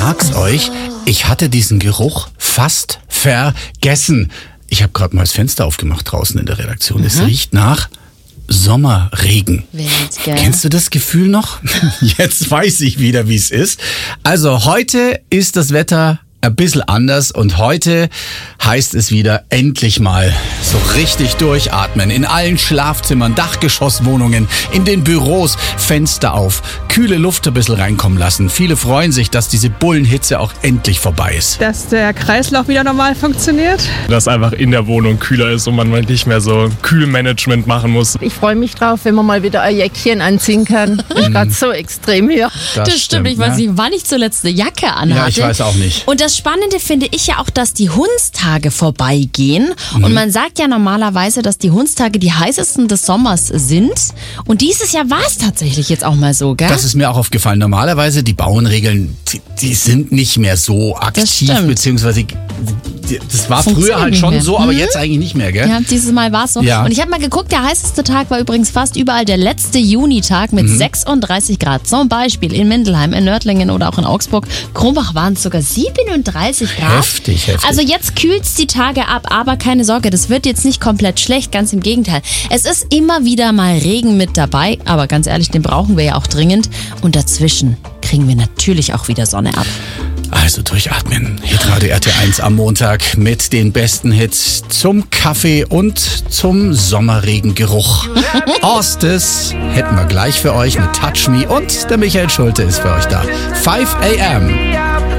sag's euch, ich hatte diesen Geruch fast vergessen. Ich habe gerade mal das Fenster aufgemacht draußen in der Redaktion. Es riecht nach Sommerregen. Wild, gell? Kennst du das Gefühl noch? Jetzt weiß ich wieder, wie es ist. Also heute ist das Wetter ein bisschen anders und heute heißt es wieder endlich mal so richtig durchatmen. In allen Schlafzimmern, Dachgeschosswohnungen, in den Büros, Fenster auf, kühle Luft ein bisschen reinkommen lassen. Viele freuen sich, dass diese Bullenhitze auch endlich vorbei ist. Dass der Kreislauf wieder normal funktioniert. Dass einfach in der Wohnung kühler ist und man nicht mehr so Kühlmanagement machen muss. Ich freue mich drauf, wenn man mal wieder ein Jäckchen anziehen kann. Ist gerade so extrem hier. Das stimmt. Ich weiß nicht, wann ich zuletzt eine Jacke anhatte. Ja, ich weiß auch nicht. Und das Spannende finde ich ja auch, dass die Hundstage vorbeigehen. Und man sagt ja normalerweise, dass die Hundstage die heißesten des Sommers sind. Und dieses Jahr war es tatsächlich jetzt auch mal so, gell? Das ist mir auch aufgefallen. Normalerweise die Bauernregeln, die sind nicht mehr so aktiv, stimmt. beziehungsweise das war Funktioniert früher halt nicht schon mehr. so, aber jetzt eigentlich nicht mehr, gell? Ja, dieses Mal war es so. Ja. Und ich habe mal geguckt, der heißeste Tag war übrigens fast überall der letzte Junitag mit 36 Grad. Zum Beispiel in Mindelheim, in Nördlingen oder auch in Augsburg. Krumbach waren es sogar 37 Grad. Heftig. Also jetzt kühlt's die Tage ab, aber keine Sorge, das wird jetzt nicht komplett schlecht, ganz im Gegenteil. Es ist immer wieder mal Regen mit dabei, aber ganz ehrlich, den brauchen wir ja auch dringend. Und dazwischen kriegen wir natürlich auch wieder Sonne ab. Also durchatmen. Hitradio RT1 am Montag mit den besten Hits zum Kaffee und zum Sommerregengeruch. Orstes hätten wir gleich für euch mit Touch Me und der Michael Schulte ist für euch da. 5 a.m.